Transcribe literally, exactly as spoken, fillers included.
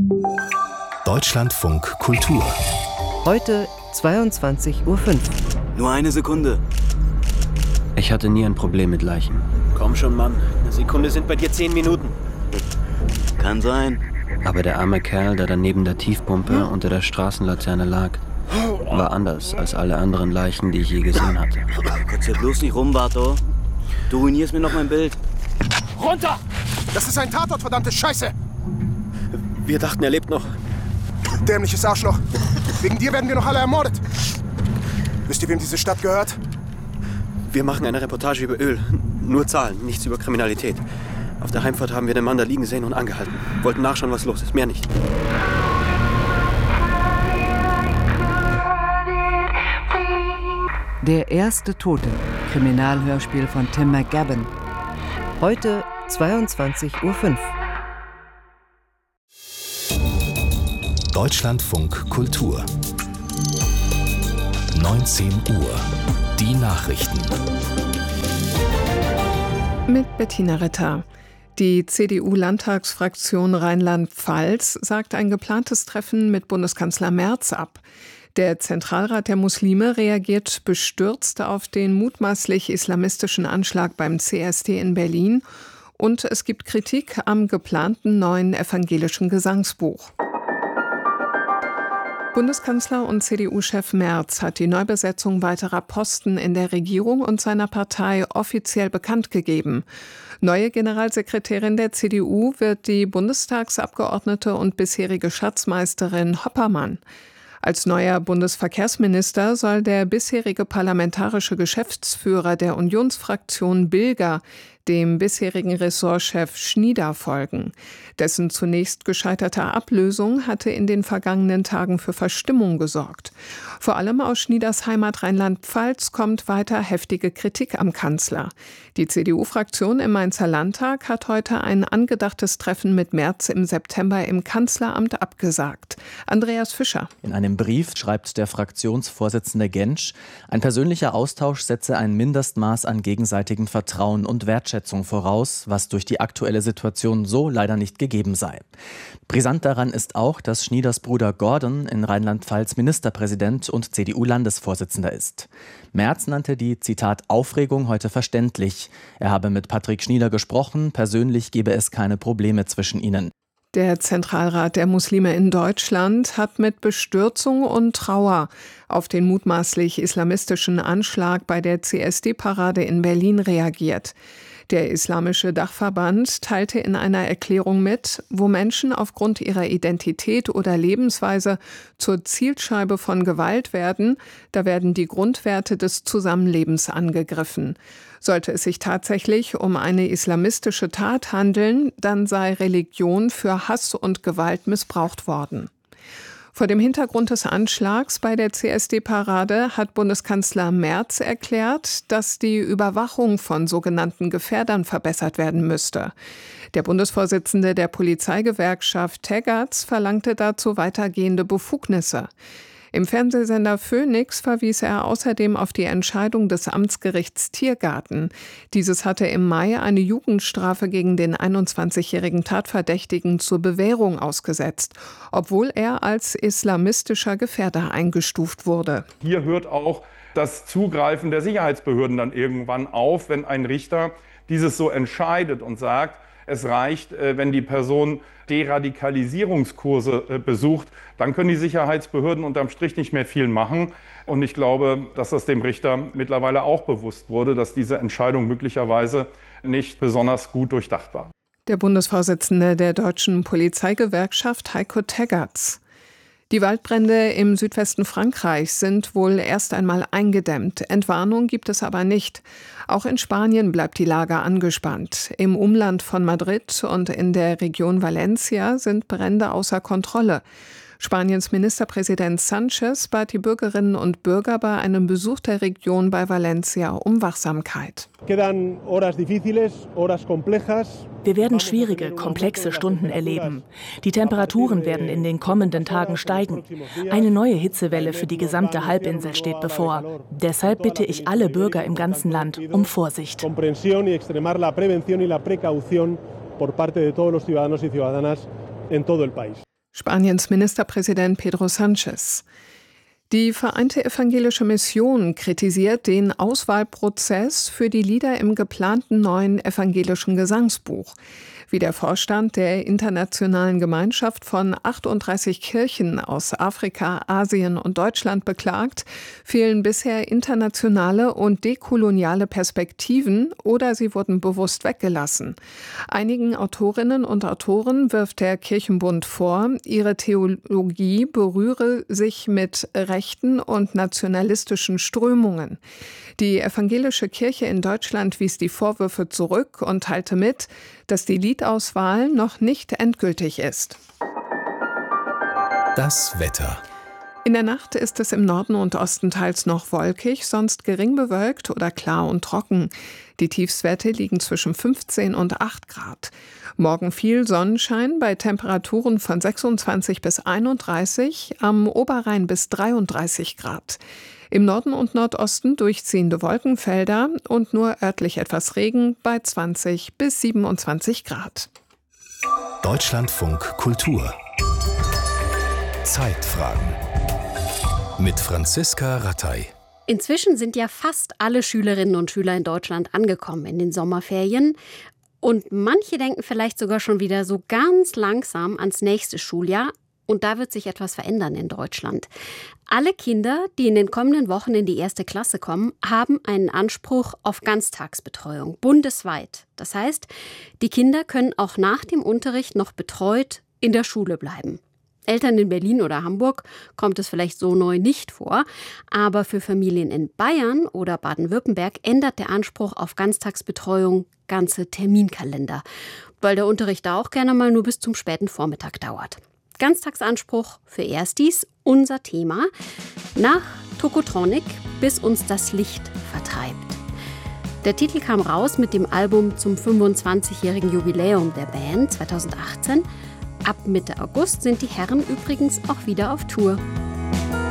Deutschlandfunk Kultur. Heute zweiundzwanzig Uhr fünf. Nur eine Sekunde. Ich hatte nie ein Problem mit Leichen. Komm schon, Mann. Eine Sekunde sind bei dir zehn Minuten. Kann sein. Aber der arme Kerl, der da neben der Tiefpumpe unter der Straßenlaterne lag, war anders als alle anderen Leichen, die ich je gesehen hatte. Gott sei bloß nicht rum, Barto. Du ruinierst mir noch mein Bild. Runter! Das ist ein Tatort, verdammte Scheiße! Wir dachten, er lebt noch. Dämliches Arschloch. Wegen dir werden wir noch alle ermordet. Wisst ihr, wem diese Stadt gehört? Wir machen eine Reportage über Öl. Nur Zahlen, nichts über Kriminalität. Auf der Heimfahrt haben wir den Mann da liegen sehen und angehalten. Wollten nachschauen, was los ist. Mehr nicht. Der erste Tote. Kriminalhörspiel von Tim McGavin. Heute zweiundzwanzig Uhr fünf. Deutschlandfunk Kultur. neunzehn Uhr. Die Nachrichten. Mit Bettina Ritter. Die C D U-Landtagsfraktion Rheinland-Pfalz sagt ein geplantes Treffen mit Bundeskanzler Merz ab. Der Zentralrat der Muslime reagiert bestürzt auf den mutmaßlich islamistischen Anschlag beim C S D in Berlin und es gibt Kritik am geplanten neuen evangelischen Gesangsbuch. Bundeskanzler und C D U-Chef Merz hat die Neubesetzung weiterer Posten in der Regierung und seiner Partei offiziell bekannt gegeben. Neue Generalsekretärin der C D U wird die Bundestagsabgeordnete und bisherige Schatzmeisterin Hoppermann. Als neuer Bundesverkehrsminister soll der bisherige parlamentarische Geschäftsführer der Unionsfraktion Bilger dem bisherigen Ressortchef Schnieder folgen. Dessen zunächst gescheiterte Ablösung hatte in den vergangenen Tagen für Verstimmung gesorgt. Vor allem aus Schnieders Heimat Rheinland-Pfalz kommt weiter heftige Kritik am Kanzler. Die C D U-Fraktion im Mainzer Landtag hat heute ein angedachtes Treffen mit Merz im September im Kanzleramt abgesagt. Andreas Fischer. In einem Brief schreibt der Fraktionsvorsitzende Gentsch, ein persönlicher Austausch setze ein Mindestmaß an gegenseitigem Vertrauen und Wertschätzung voraus, was durch die aktuelle Situation so leider nicht gegeben sei. Brisant daran ist auch, dass Schnieders Bruder Gordon in Rheinland-Pfalz Ministerpräsident und C D U-Landesvorsitzender ist. Merz nannte die, Zitat, Aufregung heute verständlich. Er habe mit Patrick Schnieder gesprochen, persönlich gebe es keine Probleme zwischen ihnen. Der Zentralrat der Muslime in Deutschland hat mit Bestürzung und Trauer auf den mutmaßlich islamistischen Anschlag bei der C S D-Parade in Berlin reagiert. Der Islamische Dachverband teilte in einer Erklärung mit, wo Menschen aufgrund ihrer Identität oder Lebensweise zur Zielscheibe von Gewalt werden, da werden die Grundwerte des Zusammenlebens angegriffen. Sollte es sich tatsächlich um eine islamistische Tat handeln, dann sei Religion für Hass und Gewalt missbraucht worden. Vor dem Hintergrund des Anschlags bei der C S D-Parade hat Bundeskanzler Merz erklärt, dass die Überwachung von sogenannten Gefährdern verbessert werden müsste. Der Bundesvorsitzende der Polizeigewerkschaft Tegatz verlangte dazu weitergehende Befugnisse. Im Fernsehsender Phoenix verwies er außerdem auf die Entscheidung des Amtsgerichts Tiergarten. Dieses hatte im Mai eine Jugendstrafe gegen den einundzwanzigjährigen Tatverdächtigen zur Bewährung ausgesetzt, obwohl er als islamistischer Gefährder eingestuft wurde. Hier hört auch das Zugreifen der Sicherheitsbehörden dann irgendwann auf, wenn ein Richter dieses so entscheidet und sagt, es reicht, wenn die Person Deradikalisierungskurse besucht, dann können die Sicherheitsbehörden unterm Strich nicht mehr viel machen. Und ich glaube, dass das dem Richter mittlerweile auch bewusst wurde, dass diese Entscheidung möglicherweise nicht besonders gut durchdacht war. Der Bundesvorsitzende der Deutschen Polizeigewerkschaft Heiko Tegatz. Die Waldbrände im Südwesten Frankreichs sind wohl erst einmal eingedämmt. Entwarnung gibt es aber nicht. Auch in Spanien bleibt die Lage angespannt. Im Umland von Madrid und in der Region Valencia sind Brände außer Kontrolle. Spaniens Ministerpräsident Sanchez bat die Bürgerinnen und Bürger bei einem Besuch der Region bei Valencia um Wachsamkeit. Wir werden schwierige, komplexe Stunden erleben. Die Temperaturen werden in den kommenden Tagen steigen. Eine neue Hitzewelle für die gesamte Halbinsel steht bevor. Deshalb bitte ich alle Bürger im ganzen Land um Vorsicht. Spaniens Ministerpräsident Pedro Sánchez. Die Vereinte Evangelische Mission kritisiert den Auswahlprozess für die Lieder im geplanten neuen evangelischen Gesangsbuch. Wie der Vorstand der Internationalen Gemeinschaft von achtunddreißig Kirchen aus Afrika, Asien und Deutschland beklagt, fehlen bisher internationale und dekoloniale Perspektiven oder sie wurden bewusst weggelassen. Einigen Autorinnen und Autoren wirft der Kirchenbund vor, ihre Theologie berühre sich mit rechten und nationalistischen Strömungen. Die evangelische Kirche in Deutschland wies die Vorwürfe zurück und teilte mit, dass die Liedauswahl noch nicht endgültig ist. Das Wetter. In der Nacht ist es im Norden und Osten teils noch wolkig, sonst gering bewölkt oder klar und trocken. Die Tiefstwerte liegen zwischen fünfzehn und acht Grad. Morgen viel Sonnenschein bei Temperaturen von sechsundzwanzig bis einunddreißig, am Oberrhein bis dreiunddreißig Grad. Im Norden und Nordosten durchziehende Wolkenfelder und nur örtlich etwas Regen bei zwanzig bis siebenundzwanzig Grad. Deutschlandfunk Kultur. Zeitfragen. Mit Franziska Rattay. Inzwischen sind ja fast alle Schülerinnen und Schüler in Deutschland angekommen in den Sommerferien. Und manche denken vielleicht sogar schon wieder so ganz langsam ans nächste Schuljahr. Und da wird sich etwas verändern in Deutschland. Alle Kinder, die in den kommenden Wochen in die erste Klasse kommen, haben einen Anspruch auf Ganztagsbetreuung, bundesweit. Das heißt, die Kinder können auch nach dem Unterricht noch betreut in der Schule bleiben. Eltern in Berlin oder Hamburg kommt es vielleicht so neu nicht vor, aber für Familien in Bayern oder Baden-Württemberg ändert der Anspruch auf Ganztagsbetreuung ganze Terminkalender, weil der Unterricht da auch gerne mal nur bis zum späten Vormittag dauert. Ganztagsanspruch für Erstis, unser Thema, nach Tokotronic, bis uns das Licht vertreibt. Der Titel kam raus mit dem Album zum fünfundzwanzigjährigen Jubiläum der Band zweitausendachtzehn. Ab Mitte August sind die Herren übrigens auch wieder auf Tour.